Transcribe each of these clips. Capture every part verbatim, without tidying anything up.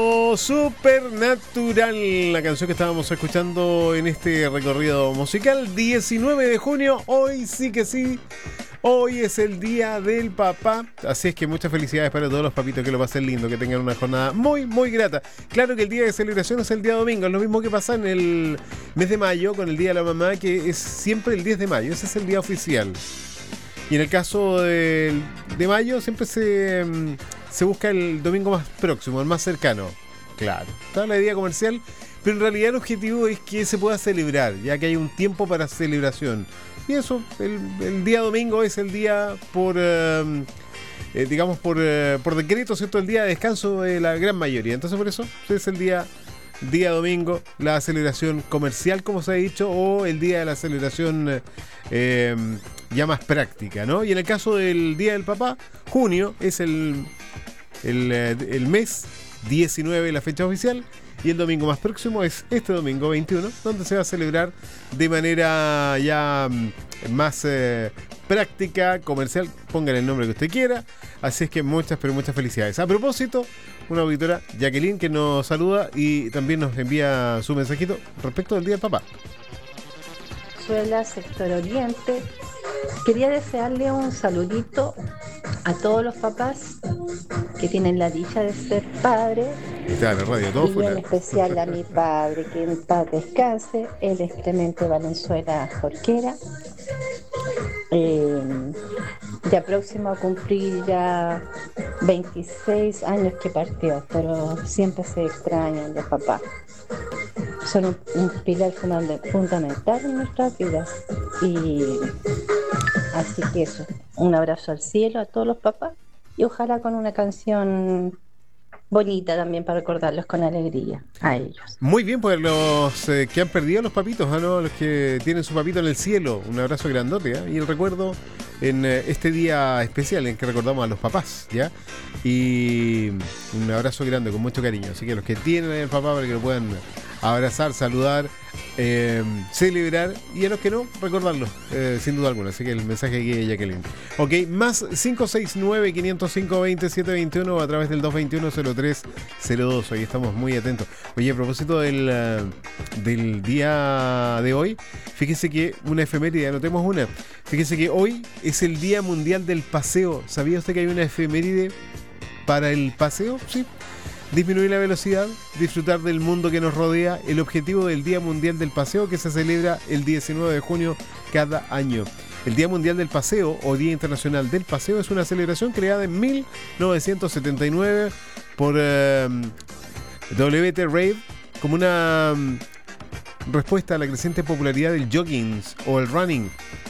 Supernatural, la canción que estábamos escuchando en este recorrido musical. Diecinueve de junio, hoy sí que sí, hoy es el día del papá, así es que muchas felicidades para todos los papitos, que lo pasen lindo, que tengan una jornada muy muy grata. Claro que el día de celebración es el día domingo, es lo mismo que pasa en el mes de mayo con el día de la mamá, que es siempre el diez de mayo, ese es el día oficial. Y en el caso de, de mayo siempre se, se busca el domingo más próximo, el más cercano. Claro, está la idea comercial, pero en realidad el objetivo es que se pueda celebrar, ya que hay un tiempo para celebración. Y eso, el, el día domingo es el día por, eh, eh, digamos, por, eh, por decreto, ¿cierto? El día de descanso de la gran mayoría. Entonces por eso es el día, día domingo, la celebración comercial, como se ha dicho, o el día de la celebración eh, ya más práctica, ¿no? Y en el caso del Día del Papá, junio es el, el, el mes diecinueve, la fecha oficial, y el domingo más próximo es este domingo veintiuno, donde se va a celebrar de manera ya más eh, práctica, comercial, pongan el nombre que usted quiera. Así es que muchas, pero muchas felicidades. A propósito, una auditora, Jacqueline, que nos saluda y también nos envía su mensajito respecto del Día del Papá. Venezuela, sector oriente. Quería desearle un saludito a todos los papás que tienen la dicha de ser padres. Está en la radio, todo y fuera. en especial a mi padre, que en paz descanse. Él es Clemente Valenzuela Jorquera. Eh, ya próximo a cumplir ya veintiséis años que partió, pero siempre se extrañan los papás. Son un, un pilar fundamental en nuestras vidas. Y así que eso, un abrazo al cielo a todos los papás y ojalá con una canción bonita también para recordarlos con alegría a ellos. Muy bien, pues los eh, que han perdido los papitos, ¿eh? ¿No? Los que tienen su papito en el cielo, un abrazo grandote, ¿eh? Y el recuerdo en eh, este día especial en que recordamos a los papás, ¿ya? Y un abrazo grande con mucho cariño, así que los que tienen el papá para que lo puedan abrazar, saludar, eh, celebrar, y a los que no, recordarlo, eh, sin duda alguna. Así que el mensaje aquí de Jacqueline. Ok, más cinco seis nueve, cinco cero cinco, dos siete dos uno a través del dos dos uno, cero tres cero dos. Hoy estamos muy atentos. Oye, a propósito del, uh, del día de hoy, fíjese que una efeméride, anotemos una. Fíjese que hoy es el Día Mundial del Paseo. ¿Sabía usted que hay una efeméride para el paseo? Sí. Disminuir la velocidad, disfrutar del mundo que nos rodea, el objetivo del Día Mundial del Paseo, que se celebra el diecinueve de junio cada año. El Día Mundial del Paseo o Día Internacional del Paseo es una celebración creada en mil novecientos setenta y nueve por eh, W T Reid como una um, respuesta a la creciente popularidad del jogging o el running.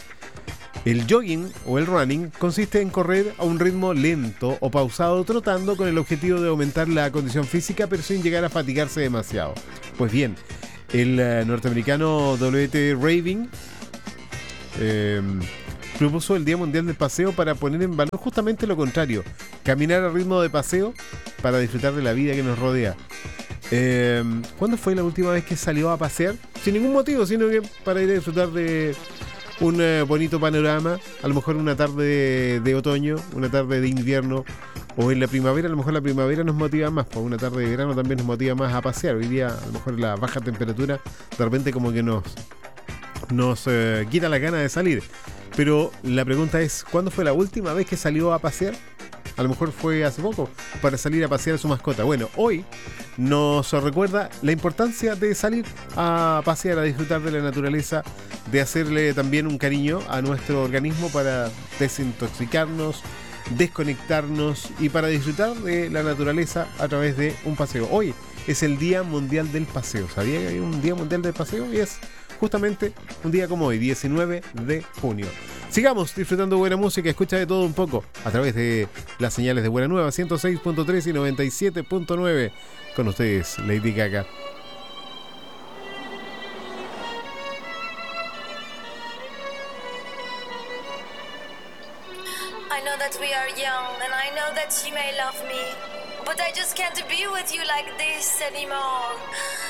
El jogging o el running consiste en correr a un ritmo lento o pausado trotando con el objetivo de aumentar la condición física pero sin llegar a fatigarse demasiado. Pues bien, el uh, norteamericano W T Reid eh, propuso el Día Mundial del Paseo para poner en valor justamente lo contrario, caminar a ritmo de paseo para disfrutar de la vida que nos rodea. Eh, ¿Cuándo fue la última vez que salió a pasear? Sin ningún motivo, sino que para ir a disfrutar de un eh, bonito panorama, a lo mejor una tarde de, de otoño, una tarde de invierno o en la primavera. A lo mejor la primavera nos motiva más, pues una tarde de verano también nos motiva más a pasear. Hoy día a lo mejor la baja temperatura de repente como que nos, nos eh, quita la gana de salir. Pero la pregunta es, ¿cuándo fue la última vez que salió a pasear? A lo mejor fue hace poco, para salir a pasear a su mascota. Bueno, hoy nos recuerda la importancia de salir a pasear, a disfrutar de la naturaleza, de hacerle también un cariño a nuestro organismo para desintoxicarnos, desconectarnos y para disfrutar de la naturaleza a través de un paseo. Hoy es el Día Mundial del Paseo. ¿Sabía que hay un Día Mundial del Paseo? Y es justamente un día como hoy, diecinueve de junio. Sigamos disfrutando buena música, escucha de todo un poco a través de las señales de Buena Nueva ciento seis punto tres y noventa y siete punto nueve. Con ustedes, Lady Gaga. I know that we are young and I know that you may love me, but I just can't be with you like this anymore.